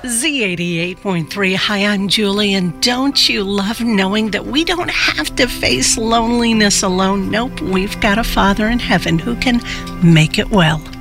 Z88.3. Hi, I'm Julie, and don't you love knowing that we don't have to face loneliness alone? Nope, we've got a Father in heaven who can make it well.